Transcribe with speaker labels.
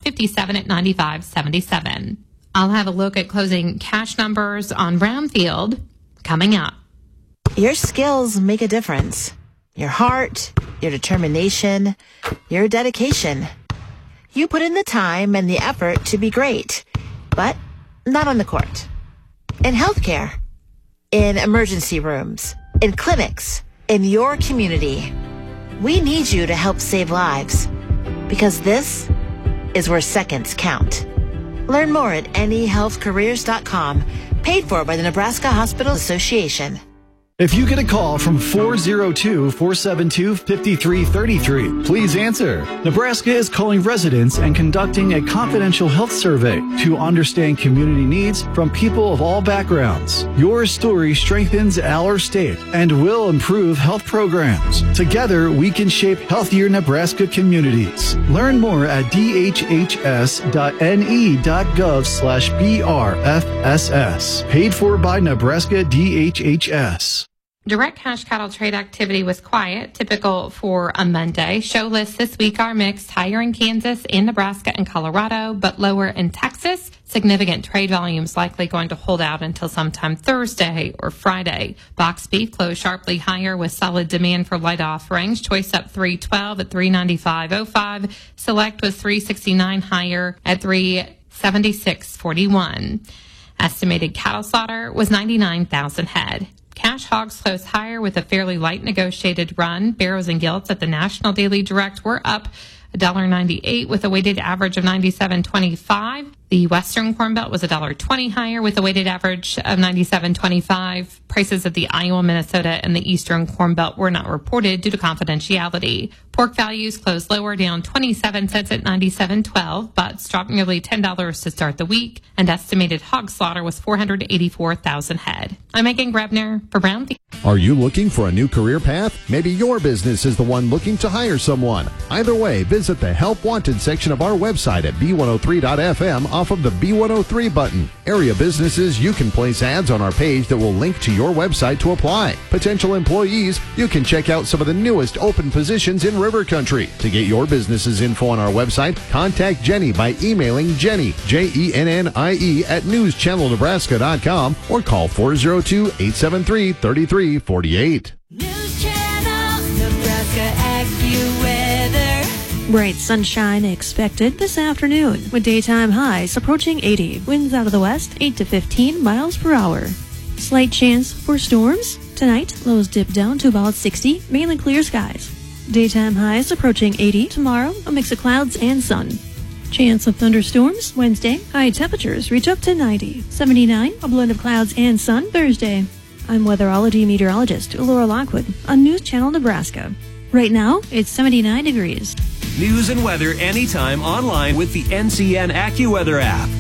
Speaker 1: 57 at 9577. I'll have a look at closing cash numbers on Brownfield coming up.
Speaker 2: Your skills make a difference. Your heart, your determination, your dedication. You put in the time and the effort to be great, but not on the court. In healthcare, in emergency rooms, in clinics, in your community. We need you to help save lives, because this is where seconds count. Learn more at nehealthcareers.com, paid for by the Nebraska Hospital Association.
Speaker 3: If you get a call from 402-472-5333, please answer. Nebraska is calling residents and conducting a confidential health survey to understand community needs from people of all backgrounds. Your story strengthens our state and will improve health programs. Together, we can shape healthier Nebraska communities. Learn more at dhhs.ne.gov/BRFSS. Paid for by Nebraska DHHS.
Speaker 1: Direct cash cattle trade activity was quiet, typical for a Monday. Show lists this week are mixed, higher in Kansas and Nebraska and Colorado, but lower in Texas. Significant trade volumes likely going to hold out until sometime Thursday or Friday. Box beef closed sharply higher with solid demand for light offerings. Choice up $3.12 at $395.05. Select was $3.69 higher at $376.41. Estimated cattle slaughter was 99,000 head. Cash hogs closed higher with a fairly light negotiated run. Barrows and gilts at the National Daily Direct were up $1.98 with a weighted average of 97.25. The Western Corn Belt was $1.20 higher with a weighted average of 97.25. Prices of the Iowa, Minnesota, and the Eastern Corn Belt were not reported due to confidentiality. Pork values closed lower, down 27 cents at 97.12, but dropped nearly $10 to start the week. And estimated hog slaughter was 484,000 head. I'm Megan Grebner for Brownfield.
Speaker 4: Are you looking for a new career path? Maybe your business is the one looking to hire someone. Either way, visit the Help Wanted section of our website at b103.fm off of the B103 button. Area businesses, you can place ads on our page that will link to your website to apply. Potential employees, you can check out some of the newest open positions in River Country. To get your business's info on our website, contact Jenny by emailing Jenny, Jennie, at newschannelnebraska.com or call 402-873-3348.
Speaker 5: News Channel Nebraska AccuWeather.
Speaker 6: Bright sunshine expected this afternoon with daytime highs approaching 80. Winds out of the west 8 to 15 miles per hour. Slight chance for storms. Tonight, lows dip down to about 60, mainly clear skies. Daytime highs approaching 80. Tomorrow, a mix of clouds and sun. Chance of thunderstorms Wednesday. High temperatures reach up to 90. 79, a blend of clouds and sun Thursday. I'm weatherology meteorologist Laura Lockwood on News Channel Nebraska. Right now, it's 79 degrees.
Speaker 7: News and weather anytime online with the NCN AccuWeather app.